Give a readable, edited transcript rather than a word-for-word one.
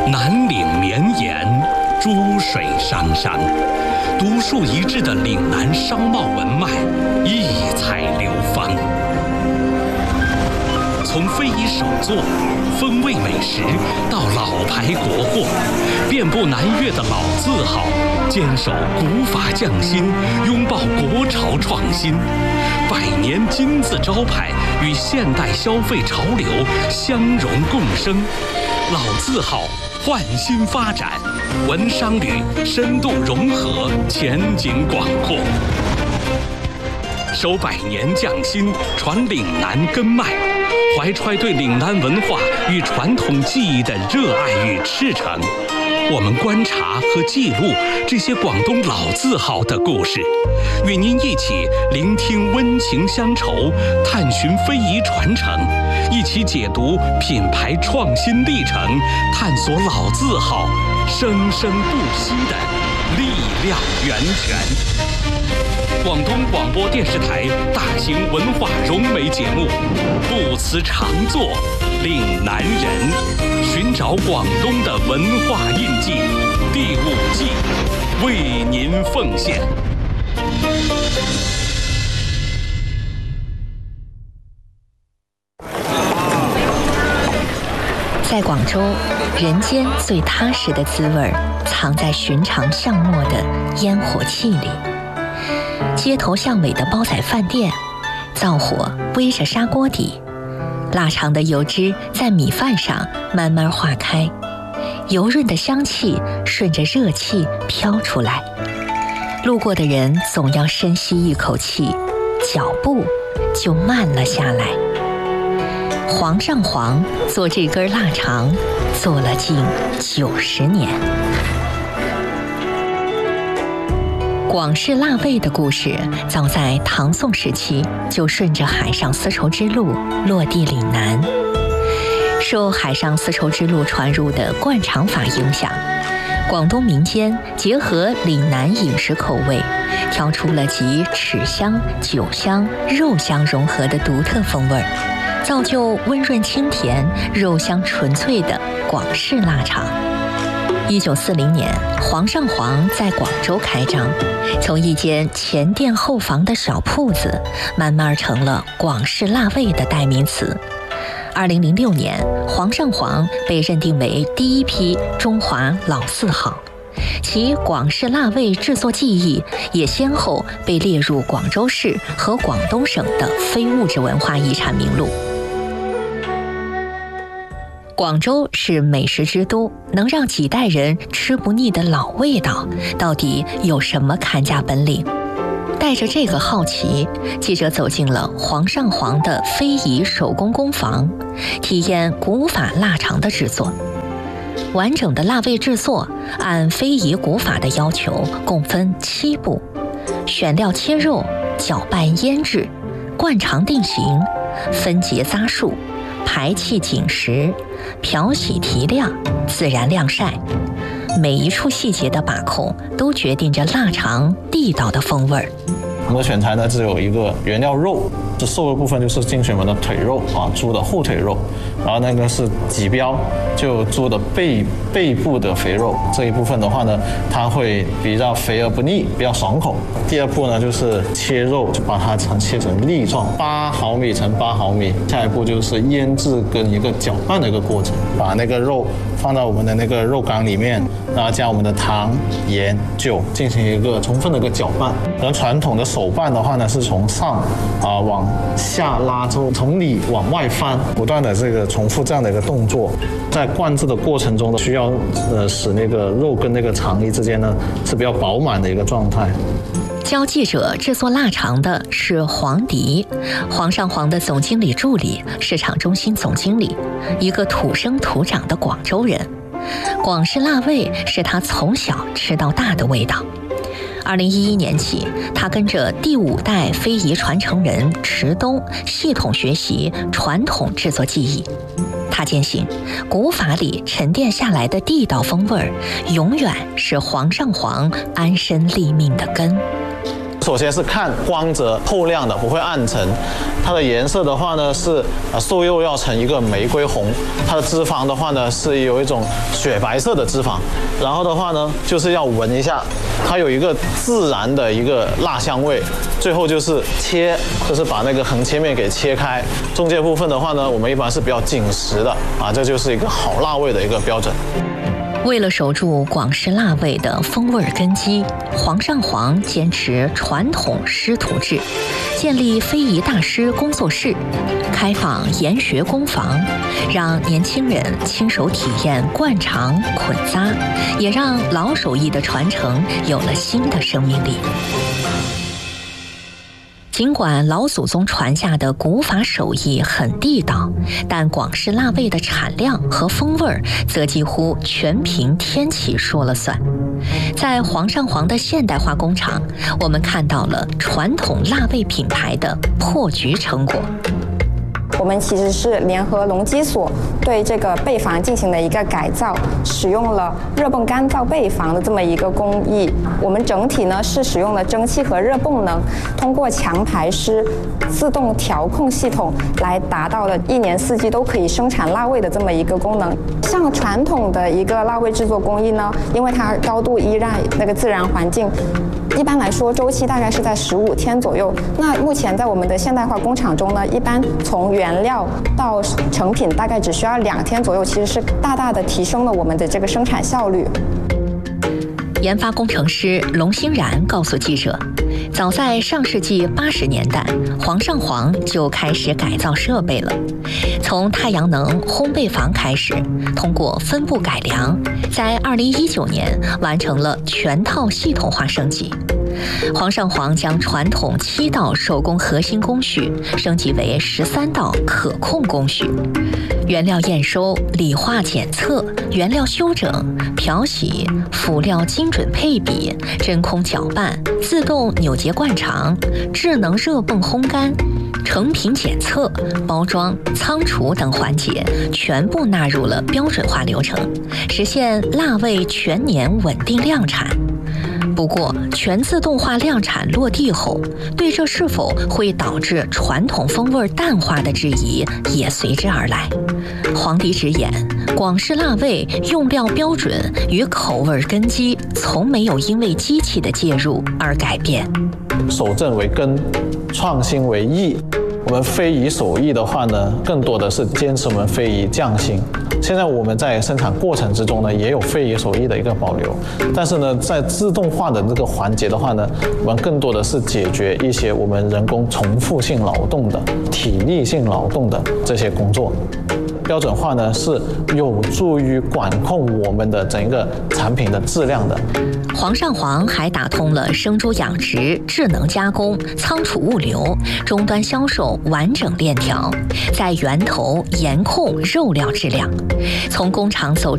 南岭绵延，珠水汤汤，独树一帜的岭南商贸文脉异彩流芳。从非遗手作、风味美食到老牌国货，遍布南粤的老字号，坚守古法匠心，拥抱国潮创新，百年金字招牌与现代消费潮流相融共生，老字号焕新发展，文商旅深度融合，前景广阔。守百年匠心，传岭南根脉，怀揣对岭南文化与传统技艺的热爱与赤诚。我们观察和记录这些广东老字号的故事，与您一起聆听温情乡愁，探寻非遗传承，一起解读品牌创新历程，探索老字号生生不息的力量源泉。广东广播电视台大型文化融媒节目《不辞常作岭南人》，寻找广东的文化印记，第5季为您奉献。 在广州，人间最踏实的滋味藏在寻常巷陌的烟火气里。街头巷尾的煲仔饭店，灶火煨着砂锅底，腊肠的油脂在米饭上慢慢化开，油润的香气顺着热气飘出来。路过的人总要深吸一口气，脚步就慢了下来。黄上皇做这根腊肠做了近90年。广式腊味的故事，早在唐宋时期就顺着海上丝绸之路落地岭南。受海上丝绸之路传入的灌肠法影响，广东民间结合岭南饮食口味，调出了集豉香、酒香、肉香融合的独特风味，造就温润清甜、肉香纯粹的广式腊肠。1940年，黄上皇在广州开张，从一间前店后房的小铺子，慢慢成了广式腊味的代名词。2006年，黄上皇被认定为第一批中华老字号，其广式腊味制作技艺也先后被列入广州市和广东省的非物质文化遗产名录。广州是美食之都，能让几代人吃不腻的老味道，到底有什么看家本领？带着这个好奇，记者走进了黄上皇的非遗手工工坊，体验古法腊肠的制作。完整的腊味制作按非遗古法的要求，共分7步：选料切肉、搅拌腌制、灌肠定型、分节扎数、排气紧实、漂洗提亮、自然晾晒。每一处细节的把控，都决定着腊肠地道的风味儿。 我们的选材呢，只有一个原料肉，是瘦的部分就是精选我们的腿肉啊，猪的后腿肉，然后那个是脊标，就猪的背部的肥肉，这一部分的话呢，它会比较肥而不腻，比较爽口。第2步呢，就是切肉，就把它切成粒状，8毫米乘8毫米。下一步就是腌制跟一个搅拌的一个过程，把那个肉放到我们的那个肉缸里面，然后加我们的糖、盐、酒，进行一个充分的一个搅拌。而传统的手拌的话呢，是从上往下拉之后，从里往外翻，不断的这个重复这样的一个动作。在灌制的过程中呢，需要使那个肉跟那个肠衣之间呢是比较饱满的一个状态。 教记者制作腊肠的是黄迪，黄上皇的总经理助理，市场中心总经理，一个土生土长的广州人。广式腊味是他从小吃到大的味道。2011年起，他跟着第5代非遗传承人池东系统学习传统制作技艺。他坚信，古法里沉淀下来的地道风味儿，永远是黄上皇安身立命的根。 首先是看光泽透亮的，不会暗沉。它的颜色的话呢是瘦肉要呈一个玫瑰红，它的脂肪的话呢是有一种雪白色的脂肪。然后的话呢就是要闻一下，它有一个自然的一个辣香味。最后就是切，就是把那个横切面给切开，中间部分的话呢我们一般是比较紧实的啊，这就是一个好辣味的一个标准。 为了守住广式辣味的风味根基，黄上皇坚持传统师徒制，建立非遗大师工作室，开放研学工坊，让年轻人亲手体验灌肠、捆扎，也让老手艺的传承有了新的生命力。尽管老祖宗传下的古法手艺很地道，但广式辣味的产量和风味则几乎全凭天气说了算。在黄上皇的现代化工厂，我们看到了传统辣味品牌的破局成果。 我们其实是联合隆基所对这个焙房进行了一个改造，使用了热泵干燥焙房的这么一个工艺。我们整体呢是使用了蒸汽和热泵能，通过强排湿自动调控系统来达到了1年4季都可以生产辣味的这么一个功能。像传统的一个辣味制作工艺呢，因为它高度依赖那个自然环境，一般来说周期大概是在15天左右。那目前在我们的现代化工厂中呢，一般从原料到成品大概只需要2天左右，其实是大大的提升了我们的这个生产效率。 研发工程师龙欣然告诉记者，早在上世纪80年代，黄上皇就开始改造设备了。从太阳能烘焙房开始，通过分布改良，在2019年完成了全套系统化升级。黄上皇将传统7道手工核心工序升级为13道可控工序，原料验收、理化检测、原料修整、漂洗、辅料精准配比、真空搅拌、自动扭结灌肠、智能热泵烘干、成品检测、包装、仓储等环节全部纳入了标准化流程，实现辣味全年稳定量产。不过，全自动化量产落地后，对这是否会导致传统风味淡化的质疑也随之而来。黄迪直言，广式辣味用料标准与口味根基从没有因为机器的介入而改变。 守正为根，创新为艺。我们非遗手艺的话呢，更多的是坚持我们非遗匠心。现在我们在生产过程之中呢，也有非遗手艺的一个保留，但是呢，在自动化的这个环节的话呢，我们更多的是解决一些我们人工重复性劳动的、体力性劳动的这些工作。标准化呢是有助于管控我们的整个产品的质量的。 黄上皇还打通了生猪养殖、智能加工、仓储物流、终端销售完整链条，在源头严控肉料质量，从工厂走